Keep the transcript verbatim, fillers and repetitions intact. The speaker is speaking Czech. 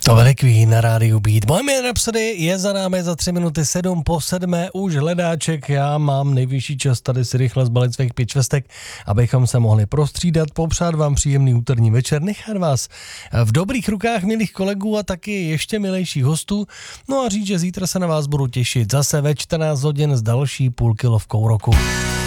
To veliký na rádiu Beat. Bohemian Rhapsody je za námi za tři minuty sedm po sedmé už hledáček. Já mám nejvyšší čas tady si rychle zbalit svých pět švestek, abychom se mohli prostřídat, popřát vám příjemný úterní večer, nechat vás v dobrých rukách milých kolegů a taky ještě milejších hostů. No a říct, že zítra se na vás budu těšit zase ve čtrnáct hodin s další půlkilovkou roku.